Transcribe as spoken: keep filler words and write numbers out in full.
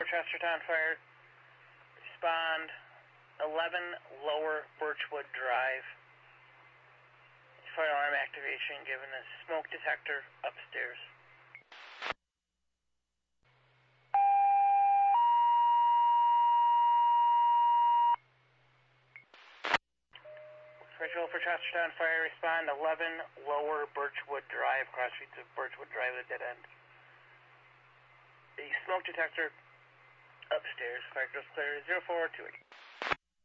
Chestertown Fire. Respond eleven Lower Birchwood Drive. Fire alarm activation given a smoke detector upstairs. Visual for Chestertown Fire, respond eleven Lower Birchwood Drive, cross streets of Birchwood Drive at a dead end. The smoke detector upstairs, fire goes clear, zero four two eight.